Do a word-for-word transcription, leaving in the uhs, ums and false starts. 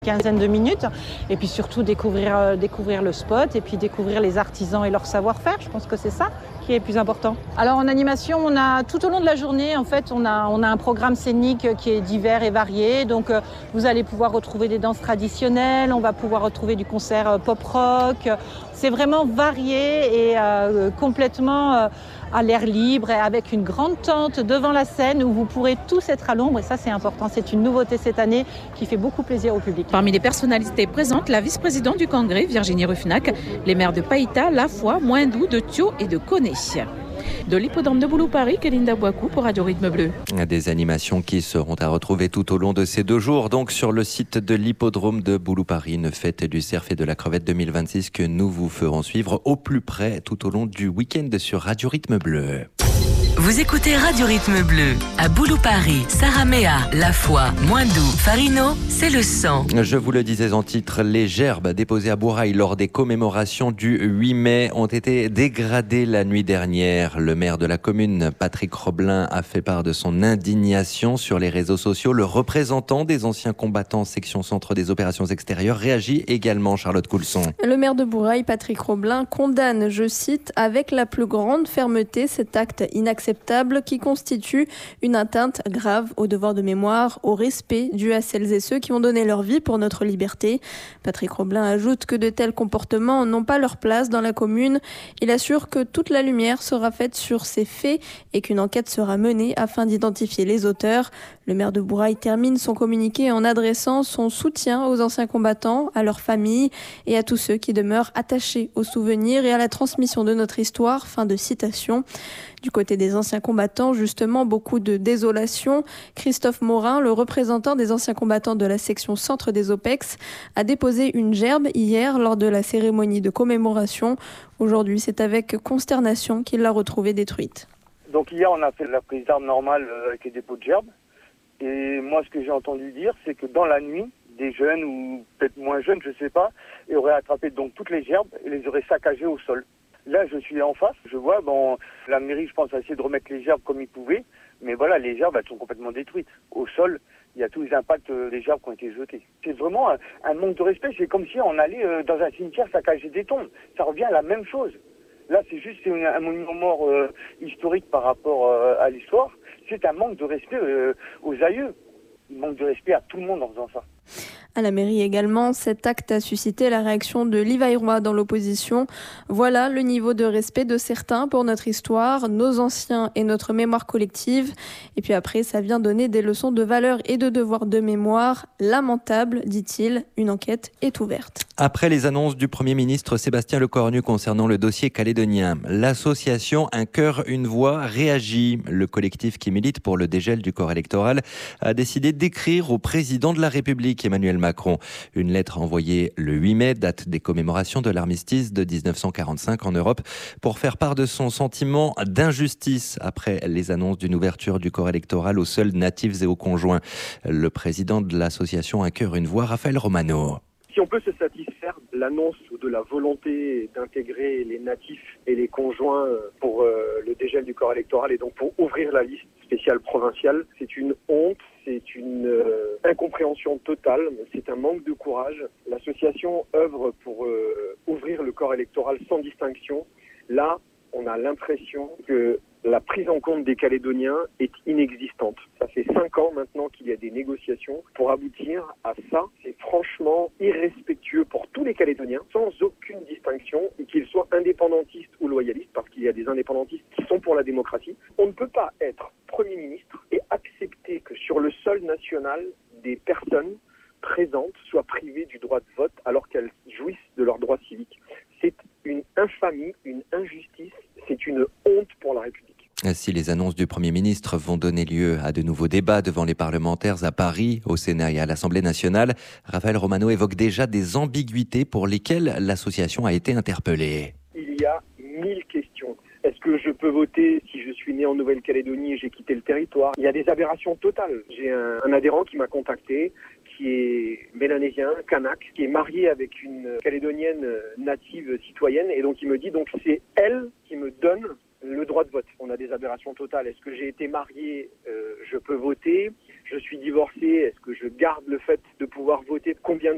Quinzaine de minutes et puis surtout découvrir, euh, découvrir le spot et puis découvrir les artisans et leur savoir-faire. Je pense que c'est ça qui est le plus important. Alors en animation, on a tout au long de la journée, en fait, on a, on a un programme scénique qui est divers et varié. Donc euh, vous allez pouvoir retrouver des danses traditionnelles, on va pouvoir retrouver du concert euh, pop-rock. C'est vraiment varié et euh, complètement euh, à l'air libre et avec une grande tente devant la scène où vous pourrez tous être à l'ombre. Et ça, c'est important. C'est une nouveauté cette année qui fait beaucoup plaisir au public. Parmi les personnalités présentes, la vice-présidente du Congrès, Virginie Ruffnac, les maires de Païta, La Foix, Moindou, de Thio et de Koné. De l'hippodrome de Boulou-Paris, Kelinda Bouakou pour Radio Rythme Bleu. Des animations qui seront à retrouver tout au long de ces deux jours. Donc sur le site de l'hippodrome de Boulou-Paris, une fête du cerf et de la crevette deux mille vingt-six que nous vous ferons suivre au plus près tout au long du week-end sur Radio Rythme Bleu. Vous écoutez Radio Rythme Bleu. À Boulou-Paris, Saraméa, La Foix, Moindou, Farino, c'est le sang. Je vous le disais en titre, les gerbes déposées à Bourail lors des commémorations du huit mai ont été dégradées la nuit dernière. Le maire de la commune, Patrick Roblin, a fait part de son indignation sur les réseaux sociaux. Le représentant des anciens combattants section centre des opérations extérieures réagit également, Charlotte Coulson. Le maire de Bourail, Patrick Roblin, condamne, je cite, avec la plus grande fermeté cet acte inacceptable qui constitue une atteinte grave au devoir de mémoire, au respect dû à celles et ceux qui ont donné leur vie pour notre liberté. Patrick Roblin ajoute que de tels comportements n'ont pas leur place dans la commune. Il assure que toute la lumière sera faite sur ces faits et qu'une enquête sera menée afin d'identifier les auteurs. Le maire de Bourail termine son communiqué en adressant son soutien aux anciens combattants, à leurs familles et à tous ceux qui demeurent attachés aux souvenirs et à la transmission de notre histoire. Fin de citation. Du côté des anciens combattants, justement, beaucoup de désolation. Christophe Morin, le représentant des anciens combattants de la section centre des O P E X, a déposé une gerbe hier lors de la cérémonie de commémoration. Aujourd'hui, c'est avec consternation qu'il l'a retrouvée détruite. Donc hier, on a fait la prise d'armes normale avec les dépôts de gerbes. Et moi, ce que j'ai entendu dire, c'est que dans la nuit, des jeunes ou peut-être moins jeunes, je ne sais pas, ils auraient attrapé donc toutes les gerbes et les auraient saccagées au sol. Là, je suis en face, je vois, bon, la mairie, je pense, a essayé de remettre les gerbes comme ils pouvaient, mais voilà, les gerbes, elles sont complètement détruites. Au sol, il y a tous les impacts des gerbes qui ont été jetés. C'est vraiment un, un manque de respect, c'est comme si on allait euh, dans un cimetière saccager des tombes. Ça revient à la même chose. Là, c'est juste une, un monument mort euh, historique par rapport euh, à l'histoire. C'est un manque de respect euh, aux aïeux. Il manque de respect à tout le monde en faisant ça. À la mairie également, cet acte a suscité la réaction de Livailleroy dans l'opposition. Voilà le niveau de respect de certains pour notre histoire, nos anciens et notre mémoire collective. Et puis après, ça vient donner des leçons de valeur et de devoir de mémoire. Lamentable, dit-il. Une enquête est ouverte. Après les annonces du Premier ministre Sébastien Lecornu concernant le dossier calédonien, l'association Un cœur, une voix réagit. Le collectif qui milite pour le dégel du corps électoral a décidé d'écrire au président de la République, Emmanuel Macron. Une lettre envoyée le huit mai, date des commémorations de l'armistice de dix-neuf cent quarante-cinq en Europe, pour faire part de son sentiment d'injustice après les annonces d'une ouverture du corps électoral aux seuls natifs et aux conjoints. Le président de l'association Un cœur, une voix, Raphaël Romano. Si on peut se satisfaire de l'annonce ou de la volonté d'intégrer les natifs et les conjoints pour euh, le dégel du corps électoral et donc pour ouvrir la liste spéciale provinciale, c'est une honte, c'est une euh, incompréhension totale, c'est un manque de courage. L'association œuvre pour euh, ouvrir le corps électoral sans distinction. Là, on a l'impression que la prise en compte des Calédoniens est inexistante. Ça fait cinq ans maintenant qu'il y a des négociations pour aboutir à ça. C'est franchement irrespectueux pour tous les Calédoniens, sans aucune distinction, qu'ils soient indépendantistes ou loyalistes, parce qu'il y a des indépendantistes qui sont pour la démocratie. On ne peut pas être Premier ministre et accepter que sur le sol national, des personnes présentes soient privées du droit de vote alors qu'elles jouissent de leurs droits civiques. C'est une infamie, une injustice, c'est une honte pour la République. Si les annonces du Premier ministre vont donner lieu à de nouveaux débats devant les parlementaires à Paris, au Sénat et à l'Assemblée nationale, Raphaël Romano évoque déjà des ambiguïtés pour lesquelles l'association a été interpellée. Il y a mille questions. Est-ce que je peux voter si je suis né en Nouvelle-Calédonie et j'ai quitté le territoire ? Il y a des aberrations totales. J'ai un, un adhérent qui m'a contacté, qui est mélanésien, kanak, qui est marié avec une Calédonienne native citoyenne, et donc il me dit donc c'est elle qui me donne le droit de vote. On a des aberrations totales. Est-ce que j'ai été marié, euh, je peux voter ? Je suis divorcé, est-ce que je garde le fait de pouvoir voter ? Combien de